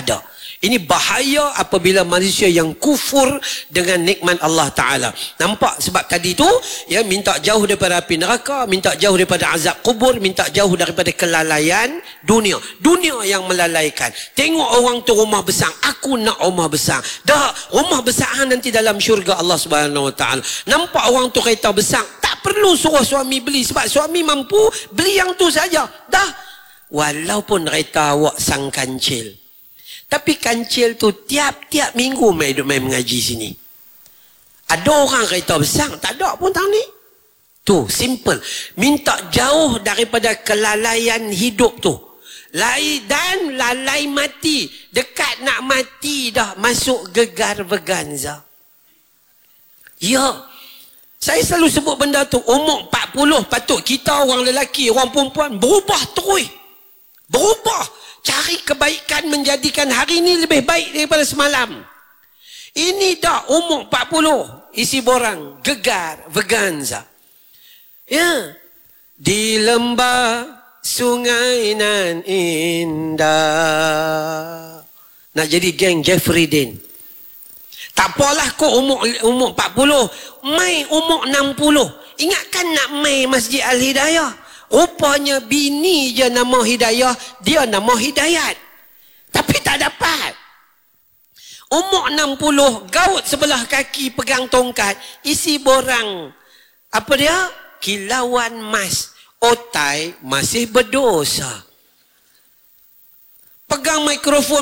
tak ada. Ini bahaya apabila manusia yang kufur dengan nikmat Allah Ta'ala. Nampak sebab tadi tu, ya, minta jauh daripada api neraka, minta jauh daripada azab kubur, minta jauh daripada kelalaian dunia. Dunia yang melalaikan. Tengok orang tu rumah besar, aku nak rumah besar. Dah, rumah besar nanti dalam syurga Allah Subhanahu Wa Ta'ala. Nampak orang tu kereta besar, tak perlu suruh suami beli sebab suami mampu beli yang tu saja. Dah, walaupun kereta awak sang kancil. Tapi kancil tu tiap-tiap minggu main mengaji sini. Ada orang kereta besar, tak ada pun tahun ni. Tu, simple. Minta jauh daripada kelalaian hidup tu. Dan lalai mati. Dekat nak mati dah, masuk gegar veganza. Ya. Saya selalu sebut benda tu, umur 40 patut kita orang lelaki, orang perempuan berubah terus. Berubah. Cari kebaikan menjadikan hari ini lebih baik daripada semalam. Ini dah umur 40. Isi borang. Gegar veganza. Ya. Di lembah sungai nan indah. Nak jadi geng Jeffrey Dean. Tak apalah kau umur 40. Mai umur 60. Ingatkan nak mai Masjid Al-Hidayah. Rupanya bini je nama Hidayah, dia nama Hidayat. Tapi tak dapat. Umur 60, gaut sebelah kaki pegang tongkat, isi borang. Apa dia? Kilauan mas. Otai masih berdosa. Pegang mikrofon